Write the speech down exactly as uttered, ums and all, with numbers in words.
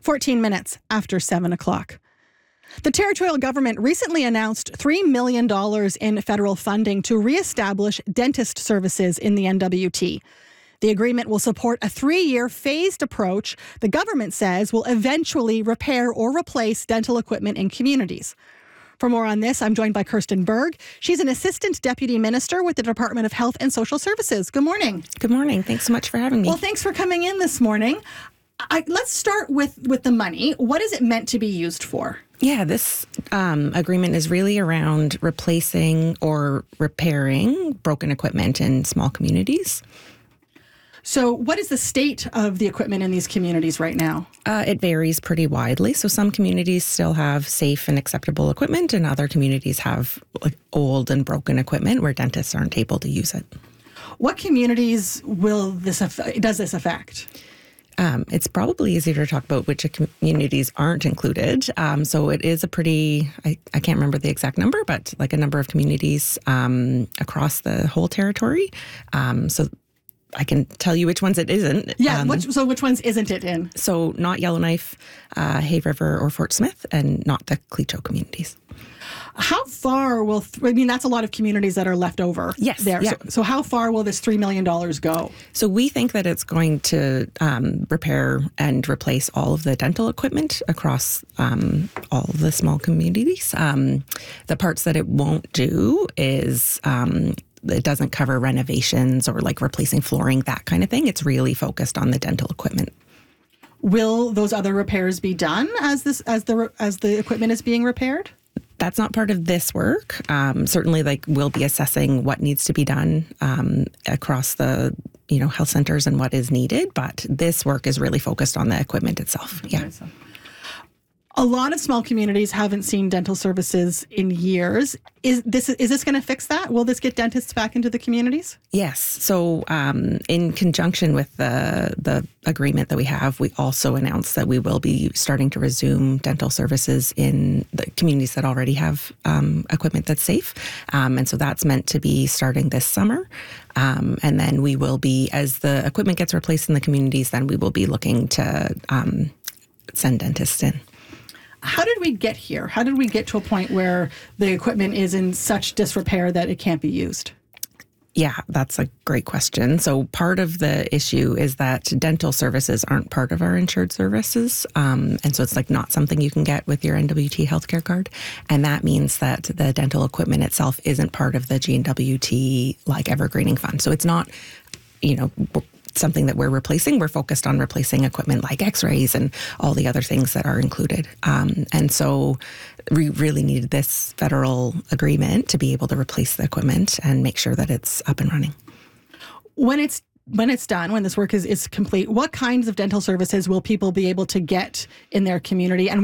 fourteen minutes after seven o'clock. The territorial government recently announced three million dollars in federal funding to reestablish dentist services in the N W T. The agreement will support a three-year phased approach the government says will eventually repair or replace dental equipment in communities. For more on this, I'm joined by Kirsten Berg. She's an Assistant Deputy Minister with the Department of Health and Social Services. Good morning. Good morning. Thanks so much for having me. Well, thanks for coming in this morning. I, let's start with, with the money. What is it meant to be used for? Yeah, this um, agreement is really around replacing or repairing broken equipment in small communities. So what is the state of the equipment in these communities right now? Uh, it varies pretty widely. So some communities still have safe and acceptable equipment, and other communities have like old and broken equipment where dentists aren't able to use it. What communities will this aff- does this affect? Um, it's probably easier to talk about which communities aren't included. Um, so it is a pretty, I, I can't remember the exact number, but like a number of communities um, across the whole territory. Um, so I can tell you which ones it isn't. Yeah, um, which, so which ones isn't it in? So not Yellowknife, uh, Hay River or Fort Smith, and not the Cleacho communities. How far will, th- I mean, that's a lot of communities that are left over yes, there. Yeah. So, so how far will this three million dollars go? So we think that it's going to um, repair and replace all of the dental equipment across um, all of the small communities. Um, the parts that it won't do is um, it doesn't cover renovations or like replacing flooring, that kind of thing. It's really focused on the dental equipment. Will those other repairs be done as this as the as the equipment is being repaired? That's not part of this work. Um, certainly, like we'll be assessing what needs to be done um, across the you know health centers and what is needed. But this work is really focused on the equipment itself. Yeah. Okay, so. A lot of small communities haven't seen dental services in years. Is this is this going to fix that? Will this get dentists back into the communities? Yes. So um, in conjunction with the the agreement that we have, we also announced that we will be starting to resume dental services in the communities that already have um, equipment that's safe. Um, and so that's meant to be starting this summer. Um, and then we will be, as the equipment gets replaced in the communities, then we will be looking to um, send dentists in. How did we get here? How did we get to a point where the equipment is in such disrepair that it can't be used? Yeah, that's a great question. So part of the issue is that dental services aren't part of our insured services. Um, and so it's like not something you can get with your N W T healthcare card. And that means that the dental equipment itself isn't part of the G N W T like evergreening fund. So it's not, you know, something that we're replacing. We're focused on replacing equipment like x-rays and all the other things that are included. Um, and so we really needed this federal agreement to be able to replace the equipment and make sure that it's up and running. When it's when it's done, when this work is, is complete, what kinds of dental services will people be able to get in their community? And